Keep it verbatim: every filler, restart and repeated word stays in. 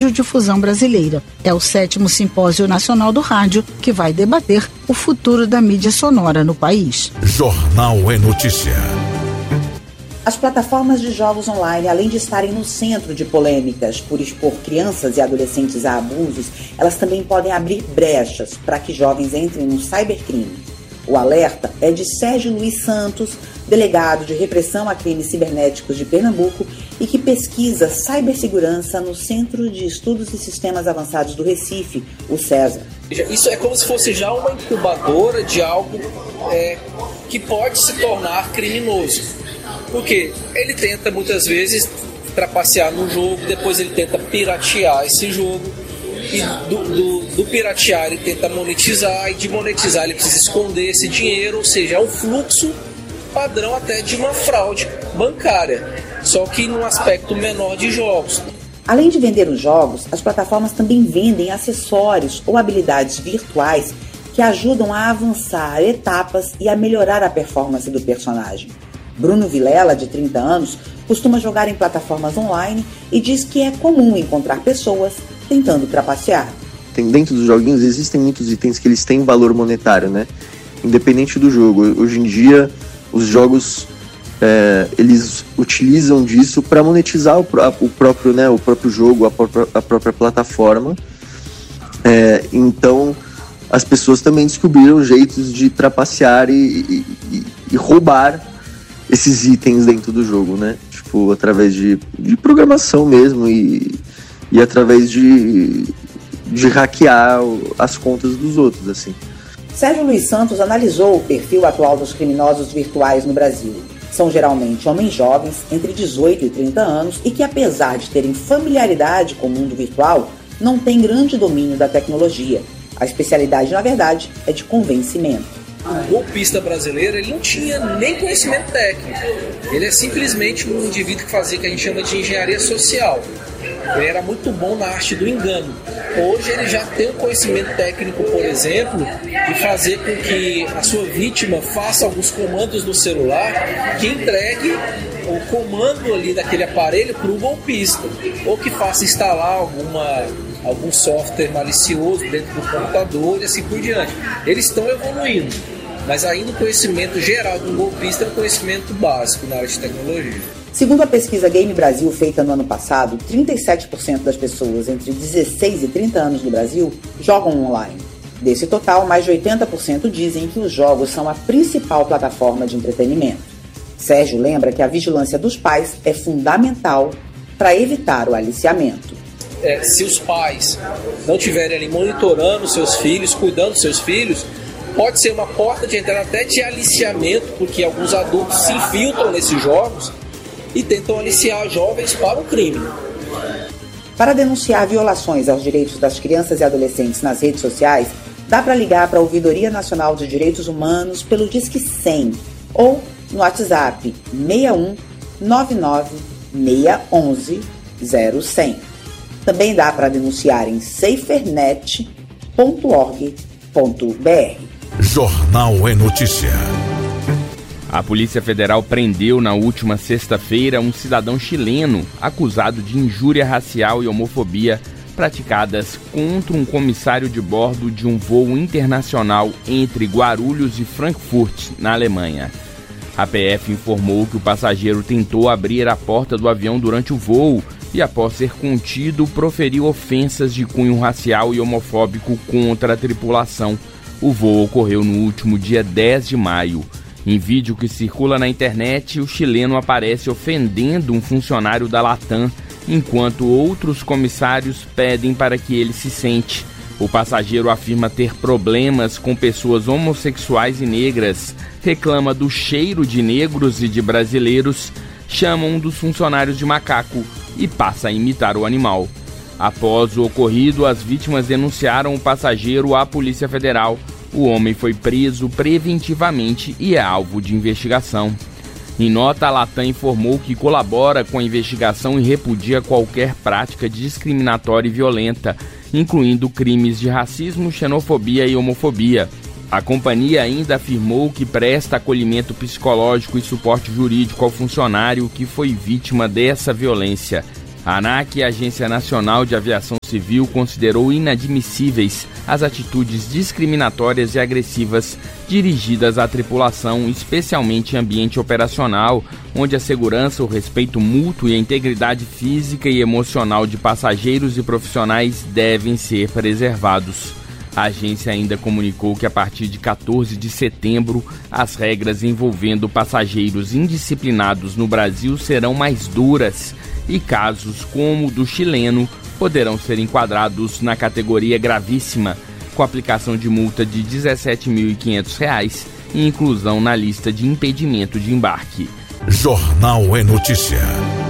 Radiodifusão Brasileira. É o sétimo Simpósio Nacional do Rádio, que vai debater o futuro da mídia sonora no país. Jornal é Notícia. As plataformas de jogos online, além de estarem no centro de polêmicas por expor crianças e adolescentes a abusos, elas também podem abrir brechas para que jovens entrem no cybercrime. O alerta é de Sérgio Luiz Santos, delegado de repressão a crimes cibernéticos de Pernambuco e que pesquisa cibersegurança no Centro de Estudos e Sistemas Avançados do Recife, o César. Isso é como se fosse já uma incubadora de algo é, que pode se tornar criminoso. Porque ele tenta muitas vezes trapacear no jogo, depois ele tenta piratear esse jogo, e do, do, do piratear ele tenta monetizar, e de monetizar ele precisa esconder esse dinheiro, ou seja, é um fluxo padrão até de uma fraude bancária, só que num aspecto menor de jogos. Além de vender os jogos, as plataformas também vendem acessórios ou habilidades virtuais que ajudam a avançar etapas e a melhorar a performance do personagem. Bruno Vilela, de trinta anos, costuma jogar em plataformas online e diz que é comum encontrar pessoas tentando trapacear. Tem, dentro dos joguinhos existem muitos itens que eles têm valor monetário, né? Independente do jogo. Hoje em dia, os jogos é, eles utilizam disso para monetizar o, o, próprio, né, o próprio jogo, a própria, a própria plataforma. É, então, as pessoas também descobriram jeitos de trapacear e, e, e roubar esses itens dentro do jogo, né? Tipo, através de, de programação mesmo e, e através de, de hackear as contas dos outros, assim. Sérgio Luiz Santos analisou o perfil atual dos criminosos virtuais no Brasil. São geralmente homens jovens, entre dezoito e trinta anos, e que, apesar de terem familiaridade com o mundo virtual, não têm grande domínio da tecnologia. A especialidade, na verdade, é de convencimento. O golpista brasileiro, ele não tinha nem conhecimento técnico. Ele é simplesmente um indivíduo que fazia o que a gente chama de engenharia social. Ele era muito bom na arte do engano. Hoje ele já tem um conhecimento técnico, por exemplo, de fazer com que a sua vítima faça alguns comandos no celular que entregue o comando ali daquele aparelho para o golpista, ou que faça instalar alguma, algum software malicioso dentro do computador e assim por diante. Eles estão evoluindo, mas ainda o conhecimento geral de um golpista é um conhecimento básico na área de tecnologia. Segundo a pesquisa Game Brasil feita no ano passado, trinta e sete por cento das pessoas entre dezesseis e trinta anos no Brasil jogam online. Desse total, mais de oitenta por cento dizem que os jogos são a principal plataforma de entretenimento. Sérgio lembra que a vigilância dos pais é fundamental para evitar o aliciamento. É, se os pais não estiverem ali monitorando seus filhos, cuidando dos seus filhos, pode ser uma porta de entrada até de aliciamento, porque alguns adultos se infiltram nesses jogos e tentam aliciar jovens para o crime. Para denunciar violações aos direitos das crianças e adolescentes nas redes sociais, dá para ligar para a Ouvidoria Nacional de Direitos Humanos pelo Disque cem ou no WhatsApp seis um nove nove seis um um zero cem. Também dá para denunciar em safernet ponto org ponto br. Jornal é Notícia. A Polícia Federal prendeu na última sexta-feira um cidadão chileno acusado de injúria racial e homofobia praticadas contra um comissário de bordo de um voo internacional entre Guarulhos e Frankfurt, na Alemanha. A P F informou que o passageiro tentou abrir a porta do avião durante o voo e, após ser contido, proferiu ofensas de cunho racial e homofóbico contra a tripulação. O voo ocorreu no último dia dez de maio. Em vídeo que circula na internet, o chileno aparece ofendendo um funcionário da Latam, enquanto outros comissários pedem para que ele se sente. O passageiro afirma ter problemas com pessoas homossexuais e negras, reclama do cheiro de negros e de brasileiros, chama um dos funcionários de macaco e passa a imitar o animal. Após o ocorrido, as vítimas denunciaram o passageiro à Polícia Federal. O homem foi preso preventivamente e é alvo de investigação. Em nota, a Latam informou que colabora com a investigação e repudia qualquer prática discriminatória e violenta, incluindo crimes de racismo, xenofobia e homofobia. A companhia ainda afirmou que presta acolhimento psicológico e suporte jurídico ao funcionário que foi vítima dessa violência A ANAC, a Agência Nacional de Aviação Civil, considerou inadmissíveis as atitudes discriminatórias e agressivas dirigidas à tripulação, especialmente em ambiente operacional, onde a segurança, o respeito mútuo e a integridade física e emocional de passageiros e profissionais devem ser preservados. A agência ainda comunicou que a partir de quatorze de setembro, as regras envolvendo passageiros indisciplinados no Brasil serão mais duras e casos como o do chileno poderão ser enquadrados na categoria gravíssima, com aplicação de multa de dezessete mil e quinhentos reais e inclusão na lista de impedimento de embarque. Jornal é Notícia.